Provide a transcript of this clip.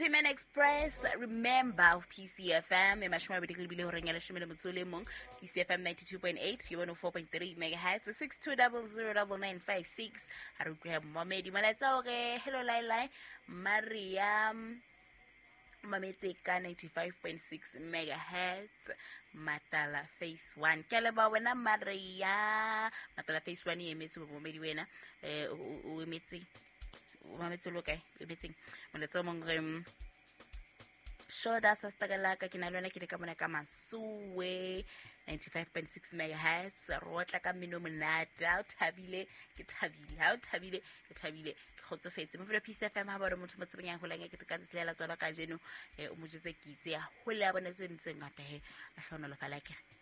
Entertainment Express, remember of PCFM, PCFM 92.8, you 104.3 megahertz, 62009956. Harukuya Momedi Malatsa, hello Lai Mariam. Mametseka 95.6 megahertz Matala Phase 1 Keleba wena Maria Matala Phase 1 emetse bomedi wena o emetse mametso lo kae emetse mona tsomong shoda sa stagalaka ke na lona ke ka mona ka Masuwe 95.6 megahertz rotla ka mino monata o thabile ke thabile ke khotsofetse mo fela PCFM ha ba re motho mo tsebeng go langa ke ka tsela tswala ka jeno o mo jetse kitse ya ho le ya bona se ntse ngata he a hlona lo fala ke